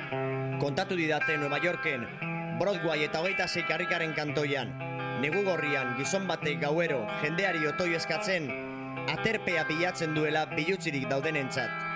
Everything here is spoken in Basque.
Kontatu didate Nueva Yorken, Broadway eta 26 karrikaren kantoian, negu gorrian gizon batek gauero jendeari otoi eskatzen, aterpea bilatzen duela bilutzirik daudenentzat.